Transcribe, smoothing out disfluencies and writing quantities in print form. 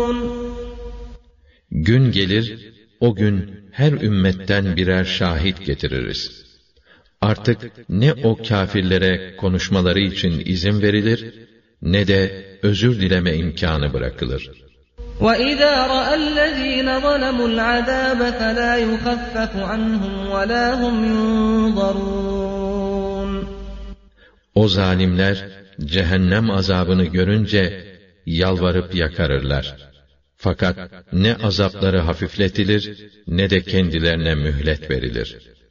Gün gelir, o gün her ümmetten birer şahit getiririz. Artık ne o kâfirlere konuşmaları için izin verilir, ne de özür dileme imkânı bırakılır. وَإِذَا رَأَى الَّذ۪ينَ ظَلَمُوا الْعَذَابَ فَلَا يُخَفَّفُ عَنْهُمْ وَلَا هُمْ يُنظَرُونَ O zalimler, cehennem azabını görünce, yalvarıp yakarırlar. Fakat ne azapları hafifletilir, ne de kendilerine mühlet verilir.